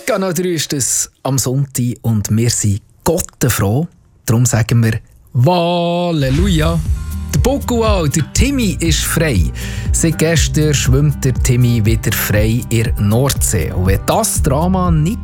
Kanal 3 ist es am Sonntag und wir sind gottenfroh. Darum sagen wir Halleluja. Der Bokual, der Timmy, ist frei. Seit gestern schwimmt der Timmy wieder frei in der Nordsee. Und wenn das Drama nicht